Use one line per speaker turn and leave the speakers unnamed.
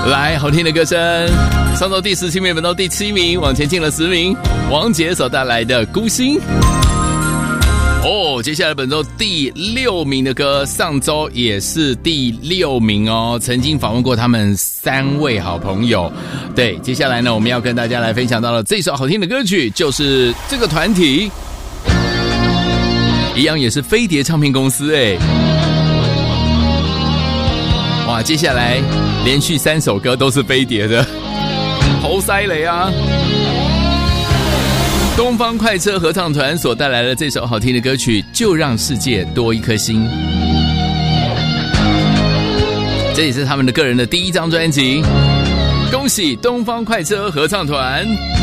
来，好听的歌声，上周第17名，本周第7名，往前进了10名。王杰所带来的《孤星》。接下来本周第6名的歌，上周也是第6名哦。曾经访问过他们3位好朋友。对，接下来呢，我们要跟大家来分享到的这首好听的歌曲，就是这个团体，一样也是飞碟唱片公司哎。哇，接下来连续3首歌都是飞碟的，好犀利啊！东方快车合唱团所带来的这首好听的歌曲《就让世界多一颗心》，这也是他们的个人的第1张专辑。恭喜东方快车合唱团！